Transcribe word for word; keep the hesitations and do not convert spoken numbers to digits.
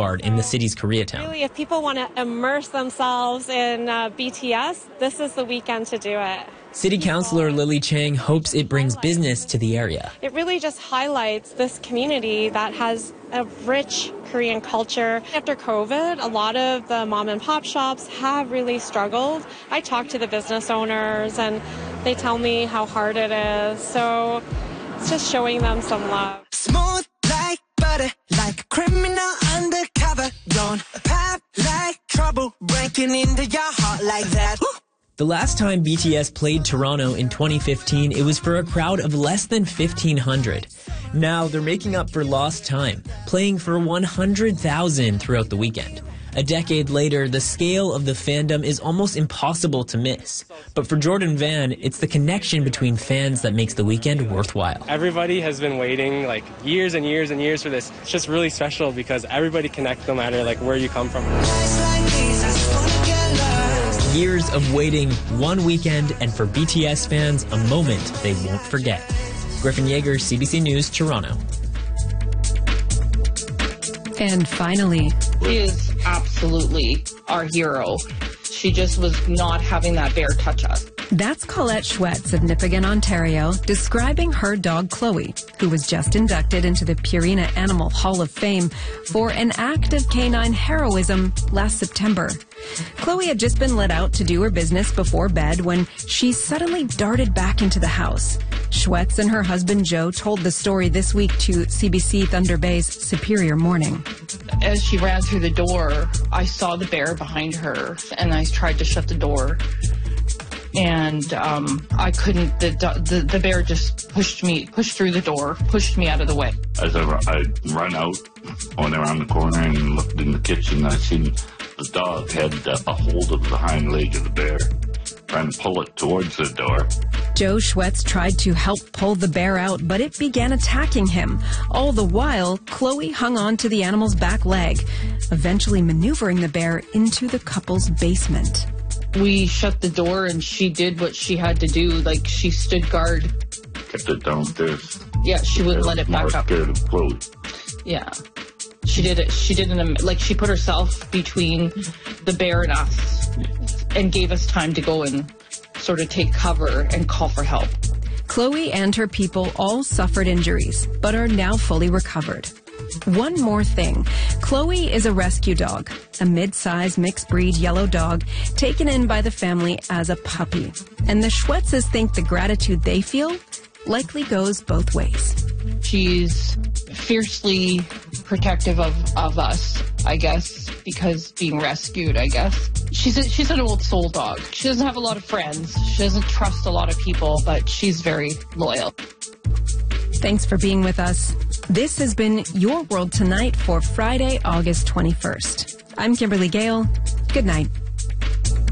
boulevard in the city's Koreatown. Really, if people want to immerse themselves in uh, B T S, this is the weekend to do it. City Councilor Lily Chang hopes it brings business to the area. It really just highlights this community that has a rich Korean culture. After COVID, a lot of the mom and pop shops have really struggled. I talk to the business owners and they tell me how hard it is. So it's just showing them some love. Smooth like butter, like a criminal undercover. Don't pop like trouble, breaking into your heart like that. The last time B T S played Toronto in twenty fifteen, it was for a crowd of less than fifteen hundred. Now they're making up for lost time, playing for one hundred thousand throughout the weekend. A decade later, the scale of the fandom is almost impossible to miss. But for Jordan Van, it's the connection between fans that makes the weekend worthwhile. Everybody has been waiting like years and years and years for this. It's just really special because everybody connects no matter like where you come from. Years of waiting, one weekend, and for B T S fans, a moment they won't forget. Griffin Yeager, C B C News, Toronto. And finally, she is absolutely our hero. She just was not having that bear touch us. That's Colette Schwetz of Nipigon, Ontario, describing her dog Chloe, who was just inducted into the Purina Animal Hall of Fame for an act of canine heroism last September. Chloe had just been let out to do her business before bed when she suddenly darted back into the house. Schwetz and her husband Joe told the story this week to C B C Thunder Bay's Superior Morning. As she ran through the door, I saw the bear behind her, and I tried to shut the door. And um, I couldn't, the, the the bear just pushed me, pushed through the door, pushed me out of the way. As I, I run out, went around the corner and looked in the kitchen, I seen the dog had a hold of the hind leg of the bear, trying to pull it towards the door. Joe Schwetz tried to help pull the bear out, but it began attacking him. All the while, Chloe hung on to the animal's back leg, eventually maneuvering the bear into the couple's basement. We shut the door and she did what she had to do. Like, she stood guard. Kept it downstairs. Yeah, she wouldn't let it back more up. Scared of Chloe. Yeah. She did it. She did it. Like, she put herself between the bear and us and gave us time to go and sort of take cover and call for help. Chloe and her people all suffered injuries, but are now fully recovered. One more thing. Chloe is a rescue dog, a mid-sized mixed-breed yellow dog taken in by the family as a puppy. And the Schwetzes think the gratitude they feel likely goes both ways. She's fiercely protective of, of us, I guess, because being rescued, I guess. She's a, she's an old soul dog. She doesn't have a lot of friends. She doesn't trust a lot of people, but she's very loyal. Thanks for being with us. This has been Your World Tonight for Friday, August twenty-first. I'm Kimberly Gale. Good night.